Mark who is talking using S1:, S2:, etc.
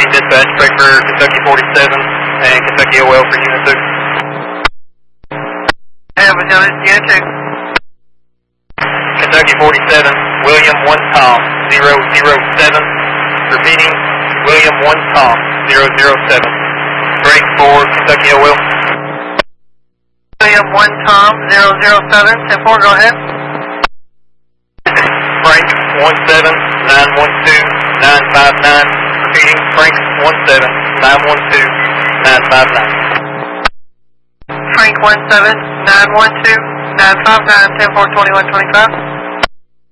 S1: Kentucky dispatch, break for Kentucky 47 and Kentucky OL for Unit 2.
S2: Have a Unit 2.
S1: Kentucky 47, William 1 Tom, 007. Repeating, William 1 Tom, 007. Break for Kentucky OL.
S2: William 1 Tom, 007. 10-4, go ahead.
S1: Frank 17, 912, 959. Repeating, Frank 17, 912, 959.
S2: Frank 17, 912, 959, 10-4, 2125.